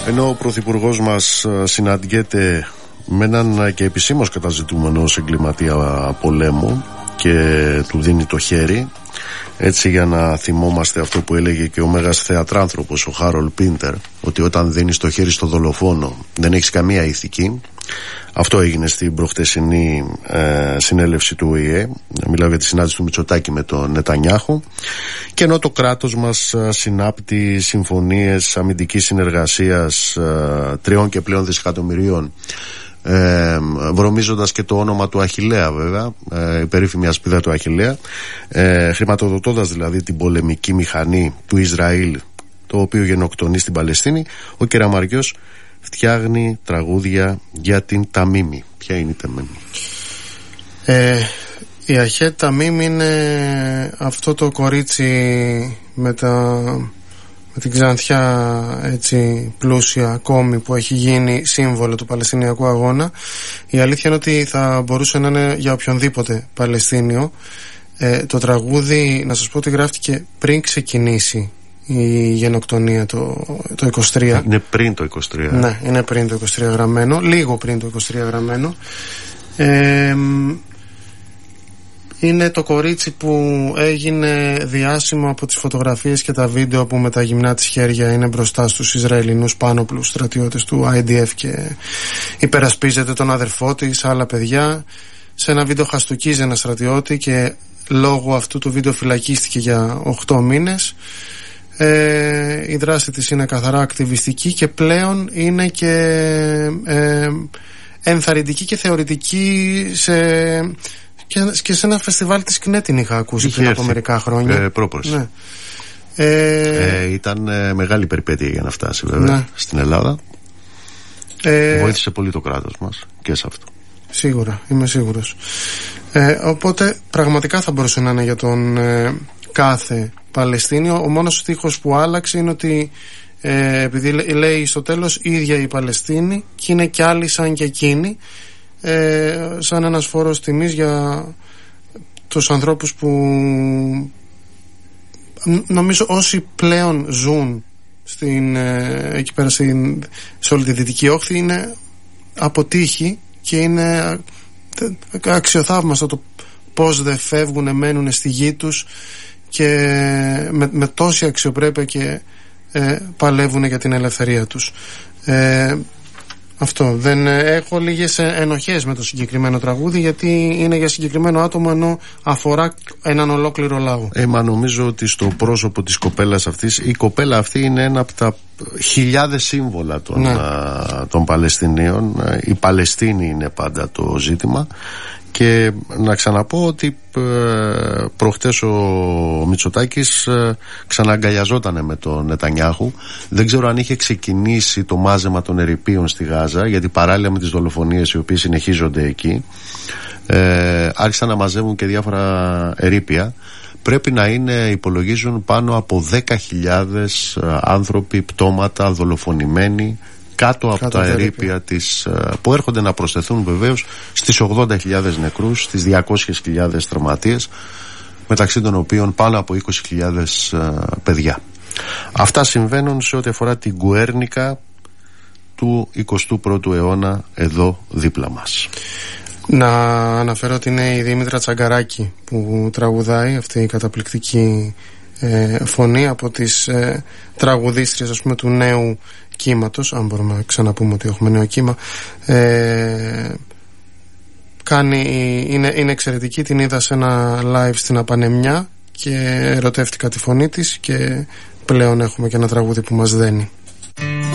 Ενώ ο Πρωθυπουργός μας συναντιέται με έναν και επισήμως καταζητούμενο ως εγκληματία πολέμου και του δίνει το χέρι, έτσι για να θυμόμαστε αυτό που έλεγε και ο μέγας θεατράνθρωπος ο Χάρολ Πίντερ, ότι όταν δίνεις το χέρι στο δολοφόνο δεν έχεις καμία ηθική. Αυτό έγινε στην προχτεσινή συνέλευση του ΟΗΕ. Μιλάω για τη συνάντηση του Μητσοτάκη με τον Νετανιάχου. Και ενώ το κράτος μας συνάπτει συμφωνίες αμυντικής συνεργασίας 3 και πλέον δισεκατομμυρίων, βρωμίζοντας και το όνομα του Αχιλλέα, βέβαια, η περίφημη ασπίδα του Αχιλλέα, χρηματοδοτώντας δηλαδή την πολεμική μηχανή του Ισραήλ, το οποίο γενοκτονεί στην Παλαιστίνη, ο Κεραμαριός φτιάχνει τραγούδια για την Ταμίμη. Ποια είναι η Ταμίμη? Η Αχέ Ταμίμη είναι αυτό το κορίτσι με την ξανθιά έτσι πλούσια κόμη που έχει γίνει σύμβολο του Παλαιστινιακού αγώνα. Η αλήθεια είναι ότι θα μπορούσε να είναι για οποιονδήποτε Παλαιστίνιο. Το τραγούδι, να σας πω ότι γράφτηκε πριν ξεκινήσει η γενοκτονία το 23. Είναι πριν το 23. Ναι, είναι πριν το 23 γραμμένο, λίγο πριν το 23 γραμμένο. Είναι το κορίτσι που έγινε διάσημο από τις φωτογραφίες και τα βίντεο που με τα γυμνά της χέρια είναι μπροστά στους Ισραηλινούς πάνωπλους στρατιώτες του IDF και υπερασπίζεται τον αδερφό της, άλλα παιδιά. Σε ένα βίντεο χαστοκίζει ένα στρατιώτη και λόγω αυτού του βίντεο φυλακίστηκε για 8 μήνες. Η δράση της είναι καθαρά ακτιβιστική και πλέον είναι και ενθαρρυντική και θεωρητική και σε ένα φεστιβάλ της ΚΝΕ την είχα ακούσει πριν από μερικά χρόνια. Πρόπορες. Ναι. Ήταν μεγάλη περιπέτεια για να φτάσει βέβαια, ναι, στην Ελλάδα. Βοήθησε πολύ το κράτος μας και σε αυτό. Σίγουρα, είμαι σίγουρος. Οπότε πραγματικά θα μπορούσε να είναι για τον κάθε Παλαιστίνιο. Ο μόνος στίχος που άλλαξε είναι ότι επειδή λέει στο τέλος η ίδια η Παλαιστίνη και είναι κι άλλοι σαν και εκείνοι, σαν ένας φόρος τιμής για τους ανθρώπους που νομίζω όσοι πλέον ζουν εκεί πέρα σε όλη τη Δυτική Όχθη είναι αποτύχει και είναι αξιοθαύμαστο το πως δεν φεύγουν, μένουν στη γη τους και με τόση αξιοπρέπεια και παλεύουν για την ελευθερία τους. Αυτό. Δεν έχω λίγες ενοχές με το συγκεκριμένο τραγούδι, γιατί είναι για συγκεκριμένο άτομο ενώ αφορά έναν ολόκληρο λαό. Μα νομίζω ότι στο πρόσωπο της κοπέλας αυτής, η κοπέλα αυτή είναι ένα από τα χιλιάδες σύμβολα των Παλαιστινίων. Η Παλαιστίνη είναι πάντα το ζήτημα. Και να ξαναπώ ότι προχτές ο Μητσοτάκης ξανααγκαλιαζότανε με τον Νετανιάχου. Δεν ξέρω αν είχε ξεκινήσει το μάζεμα των ερειπίων στη Γάζα, γιατί παράλληλα με τις δολοφονίες οι οποίες συνεχίζονται εκεί, άρχισαν να μαζεύουν και διάφορα ερείπια. Πρέπει να υπολογίζουν πάνω από 10.000 άνθρωποι, πτώματα, δολοφονημένοι κάτω από τα ερείπια που έρχονται να προσθεθούν βεβαίως στις 80.000 νεκρούς, στις 200.000 τραυματίες, μεταξύ των οποίων πάνω από 20.000 παιδιά. Αυτά συμβαίνουν σε ό,τι αφορά την Γκουέρνικα του 21ου αιώνα εδώ δίπλα μας. Να αναφέρω ότι είναι η Δήμητρα Τσαγκαράκη που τραγουδάει αυτή η καταπληκτική φωνή από τις τραγουδίστριες, ας πούμε, του νέου κύματος, αν μπορούμε να ξαναπούμε ότι έχουμε νέο κύμα. Είναι εξαιρετική, την είδα σε ένα live στην Απανεμιά και ερωτεύτηκα τη φωνή της και πλέον έχουμε και ένα τραγούδι που μας δένει.